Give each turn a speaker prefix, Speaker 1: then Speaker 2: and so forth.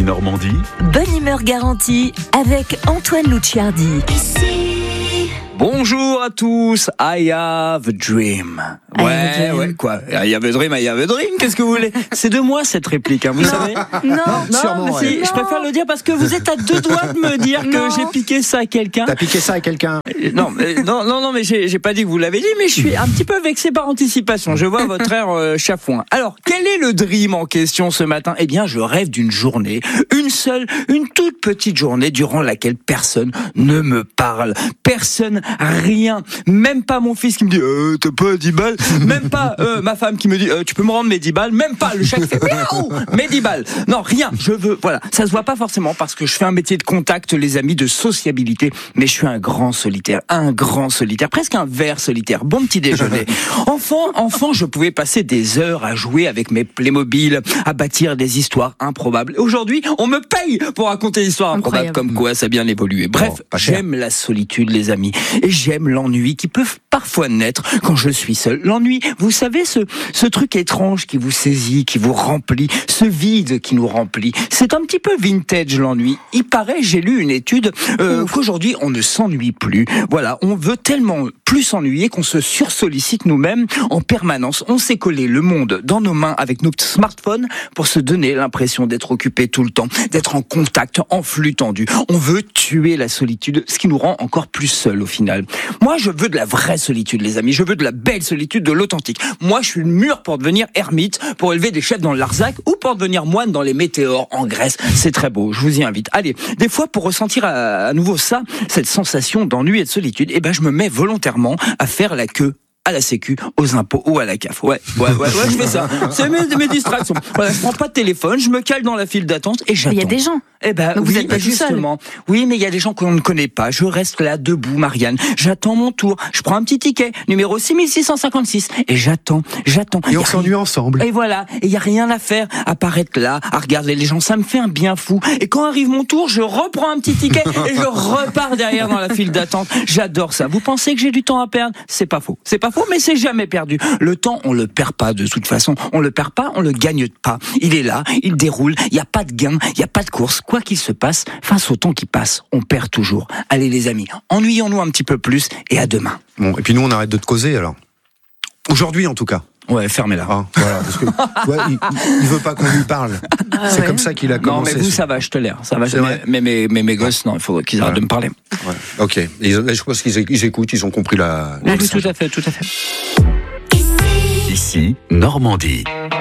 Speaker 1: Normandie.
Speaker 2: Bonne humeur garantie avec Antoine Luciardi.
Speaker 3: Bonjour à tous, I have a dream. Ouais, quoi. I have a dream, I have a dream, qu'est-ce que vous voulez? C'est de moi cette réplique, vous savez?
Speaker 2: Non,
Speaker 3: sûrement, mais si, je préfère le dire parce que vous êtes à deux doigts de me dire que j'ai piqué ça à quelqu'un.
Speaker 4: T'as piqué ça à quelqu'un?
Speaker 3: Non, mais j'ai pas dit que vous l'avez dit, mais je suis un petit peu vexé par anticipation. Je vois votre air chafouin. Alors, quel est le dream en question ce matin? Eh bien, je rêve d'une journée, une toute petite journée durant laquelle personne ne me parle. Personne, rien. Même pas mon fils qui me dit t'as pas 10 balles. Même pas ma femme qui me dit tu peux me rendre mes 10 balles. Même pas le chat qui fait miaou, mes 10 balles. Non, rien. Je veux, voilà. Ça se voit pas forcément parce que je fais un métier de contact, les amis, de sociabilité. Mais je suis un grand solitaire, presque un ver solitaire. Bon petit déjeuner. Enfant, je pouvais passer des heures à jouer avec mes Playmobil, à bâtir des histoires improbables. Aujourd'hui, on me paye pour raconter des histoires improbables, comme quoi ça a bien évolué. Bref, j'aime la solitude, les amis. Et j'aime l'ennui qui peut parfois naître quand je suis seul. L'ennui, vous savez, ce truc étrange qui vous saisit, qui vous remplit, ce vide qui nous remplit. C'est un petit peu vintage, l'ennui. Il paraît, j'ai lu une étude, qu'aujourd'hui, on ne s'ennuie plus. Voilà, on veut tellement plus s'ennuyer qu'on se sursollicite nous-mêmes en permanence. On s'est collé le monde dans nos mains avec nos smartphones pour se donner l'impression d'être occupé tout le temps, d'être en contact, en flux tendu. On veut tuer la solitude, ce qui nous rend encore plus seuls au final. Moi, je veux de la vraie solitude, les amis. Je veux de la belle solitude, de l'authentique. Moi, je suis mûr pour devenir ermite, pour élever des chefs dans le Larzac ou pour devenir moine dans les météores en Grèce. C'est très beau, je vous y invite. Allez, des fois, pour ressentir à nouveau ça, cette sensation d'ennui et de solitude, je me mets volontairement à faire la queue à la sécu, aux impôts ou à la CAF. Ouais, je fais ça. C'est mes distractions. Voilà, je prends pas de téléphone, je me cale dans la file d'attente et j'attends.
Speaker 2: Il y a des gens. Donc vous êtes pas
Speaker 3: justement. Oui, mais il y a des gens qu'on ne connaît pas. Je reste là, debout, Marianne. J'attends mon tour. Je prends un petit ticket, numéro 6656. Et j'attends.
Speaker 4: Et on s'ennuie ensemble.
Speaker 3: Et voilà. Et il y a rien à faire, à part être là, à regarder les gens. Ça me fait un bien fou. Et quand arrive mon tour, je reprends un petit ticket et je repars derrière dans la file d'attente. J'adore ça. Vous pensez que j'ai du temps à perdre? C'est pas faux, mais c'est jamais perdu. Le temps, on le perd pas de toute façon. On le perd pas, on le gagne pas. Il est là, il déroule. Il y a pas de gain, il y a pas de course. Quoi qu'il se passe, face au temps qui passe, on perd toujours. Allez les amis, ennuyons-nous un petit peu plus et à demain.
Speaker 4: Bon, et puis nous on arrête de te causer alors. Aujourd'hui en tout cas.
Speaker 3: Ouais, fermez-la.
Speaker 4: Voilà, parce que il veut pas qu'on lui parle. C'est comme ça qu'il a commencé.
Speaker 3: Non, mais vous, ça va, je te l'air. Ça va. Mais mes gosses, non, il faut qu'ils arrêtent de me parler.
Speaker 4: Ouais. Ok. Et je pense qu'ils écoutent, ils ont compris la.
Speaker 3: Oui, tout à fait.
Speaker 1: Ici, Normandie.